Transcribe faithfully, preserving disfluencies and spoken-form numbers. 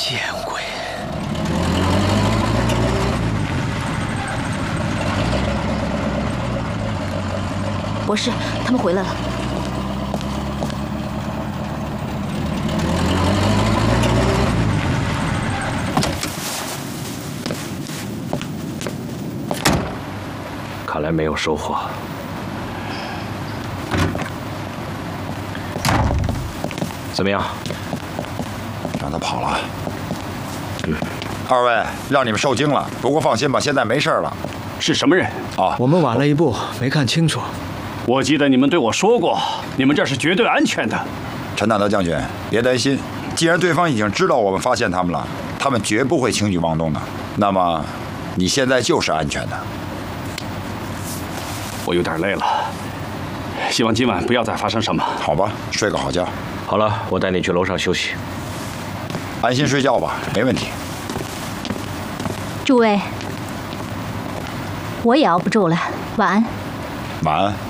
见鬼！ 博士，他们回来了。 看来没有收获。怎么样？ 让他跑了。嗯，二位让你们受惊了，不过放心吧，现在没事了。 是什么人？ 啊， 我们晚了一步，没看清楚。 我记得你们对我说过，你们这是绝对安全的。 陈大德将军，别担心，既然对方已经知道我们发现他们了，他们绝不会轻举妄动的。那么，你现在就是安全的。 我有点累了，希望今晚不要再发生什么。 好吧，睡个好觉。 好了，我带你去楼上休息。 安心睡觉吧，没问题。 诸位，我也熬不住了，晚安。 晚安。